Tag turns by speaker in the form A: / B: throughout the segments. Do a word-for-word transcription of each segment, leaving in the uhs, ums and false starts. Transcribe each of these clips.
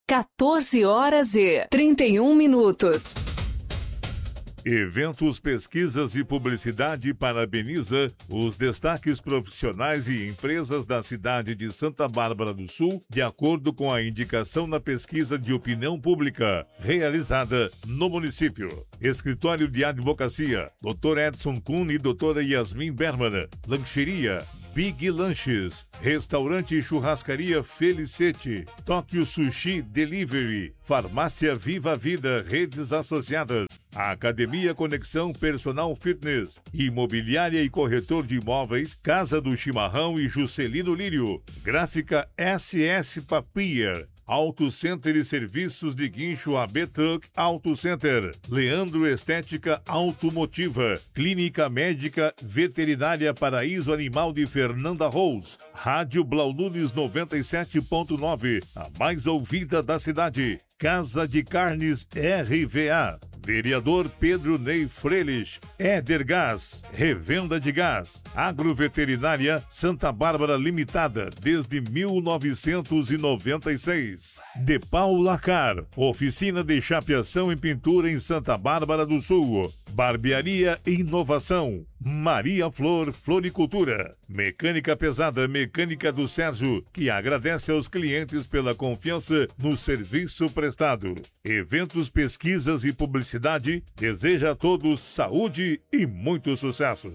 A: quatorze horas e trinta e um minutos.
B: Eventos, Pesquisas e Publicidade parabeniza os destaques profissionais e empresas da cidade de Santa Bárbara do Sul, de acordo com a indicação na pesquisa de opinião pública realizada no município. Escritório de Advocacia, doutor Edson Kuhn e doutora Yasmin Berman. Lancheria Big Lanches, Restaurante e Churrascaria Felicete, Tóquio Sushi Delivery, Farmácia Viva Vida, Redes Associadas, a Academia Conexão Personal Fitness, Imobiliária e Corretor de Imóveis, Casa do Chimarrão e Juscelino Lírio, Gráfica S S Papier, Auto Center e Serviços de Guincho A B Truck Auto Center, Leandro Estética Automotiva, Clínica Médica Veterinária Paraíso Animal de Fernanda Rose, Rádio Blau Nunes noventa e sete ponto nove, a mais ouvida da cidade, Casa de Carnes R V A, Vereador Pedro Ney Frelich, Éder Gás, Revenda de Gás, Agroveterinária Santa Bárbara Limitada, desde mil novecentos e noventa e seis. De Paula Car, Oficina de Chapeação e Pintura em Santa Bárbara do Sul. Barbearia Inovação, Maria Flor Floricultura, Mecânica Pesada Mecânica do Sérgio, que agradece aos clientes pela confiança no serviço prestado. Eventos, Pesquisas e Publicidade deseja a todos saúde e muito sucesso.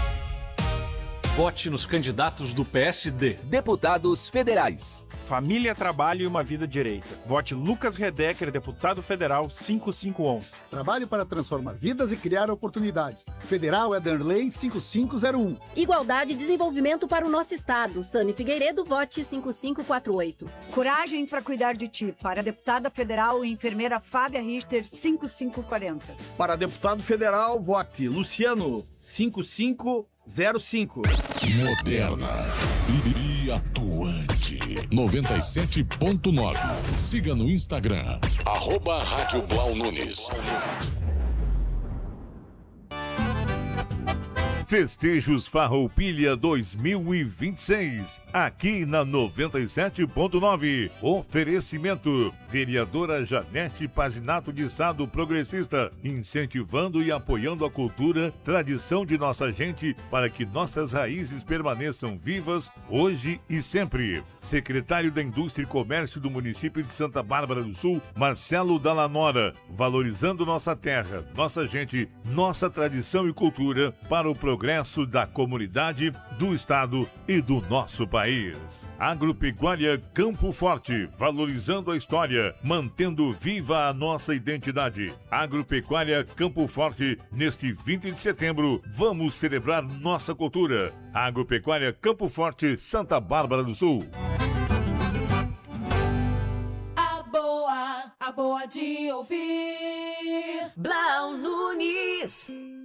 C: Vote nos candidatos do P S D.
D: Deputados federais.
E: Família, Trabalho e uma Vida Direita. Vote Lucas Redecker, deputado federal cinco cinco um.
F: Trabalho para transformar vidas e criar oportunidades. Federal é Darley cinco cinco zero um.
G: Igualdade e desenvolvimento para o nosso estado. Sami Figueiredo, vote cinco cinco quatro oito.
H: Coragem para cuidar de ti. Para a deputada federal e enfermeira Fábia Richter, cinco cinco quatro zero.
I: Para deputado federal, vote Luciano, cinco cinco zero cinco.
J: Moderna e atuante. noventa e sete ponto nove. Siga no Instagram, arroba Rádio Blau Nunes.
B: Festejos Farroupilha dois mil e vinte e seis, aqui na noventa e sete ponto nove. Oferecimento: Vereadora Janete Pazinato de Sado Progressista, incentivando e apoiando a cultura, tradição de nossa gente para que nossas raízes permaneçam vivas hoje e sempre. Secretário da Indústria e Comércio do município de Santa Bárbara do Sul, Marcelo Dallanora, valorizando nossa terra, nossa gente, nossa tradição e cultura para o progresso progresso da comunidade, do estado e do nosso país. Agropecuária Campo Forte, valorizando a história, mantendo viva a nossa identidade. Agropecuária Campo Forte, neste vinte de setembro, vamos celebrar nossa cultura. Agropecuária Campo Forte, Santa Bárbara do Sul.
K: A boa, a boa de ouvir.
A: Blau Nunes.